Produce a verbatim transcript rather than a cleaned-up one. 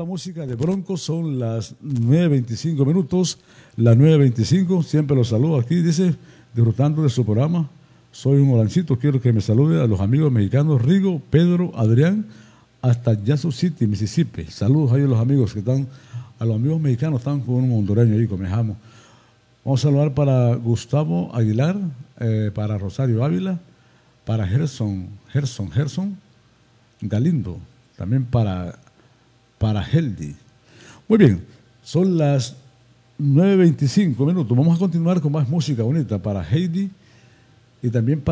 la música de Bronco, son las nueve veinticinco minutos, las nueve veinticinco, siempre los saludo aquí, dice, disfrutando de su programa. Soy un Olancito, quiero que me salude a los amigos mexicanos Rigo, Pedro, Adrián, hasta Yazoo City, Mississippi. Saludos ahí a los amigos que están, a los amigos mexicanos, están con un hondureño ahí, comejamos. Vamos a saludar para Gustavo Aguilar, eh, para Rosario Ávila, para Gerson, Gerson, Gerson Galindo, también para, para Heldi. Muy bien, son las nueve veinticinco minutos. Vamos a continuar con más música bonita para Heidi y también para